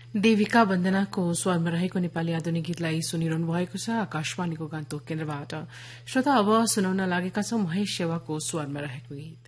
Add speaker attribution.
Speaker 1: देविका वन्दनाको स्वरमा रहेको नेपाली आधुनिक गीतलाई सुनिरहनु भएको छ आकाशवाणीको गान्तोक केन्द्रबाट। श्रोता अब सुनाउन लागेका छौं महेश सेवाको स्वरमा रहेको गीत।